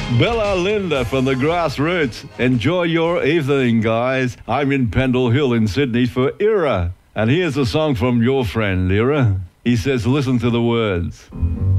Bella Linda from the Grassroots. Enjoy your evening, guys. I'm in Pendle Hill in Sydney for Ira. And here's a song from your friend, Ira. He says, listen to the words.